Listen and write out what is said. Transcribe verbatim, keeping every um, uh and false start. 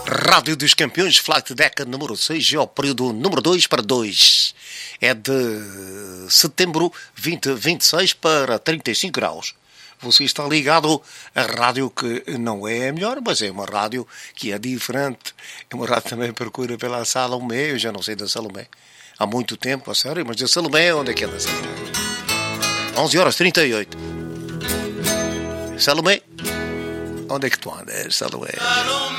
Rádio dos Campeões, Flight Deck número seis, é o período número dois para dois. É de setembro vinte, vinte e seis para trinta e cinco graus. Você está ligado à rádio que não é a melhor, mas é uma rádio que é diferente. É uma rádio também procura pela Salomé, eu já não sei da Salomé. Há muito tempo, a sério, mas da Salomé, onde é que é da Salomé? onze horas e trinta e oito. Salomé, onde é que tu andas, Salomé?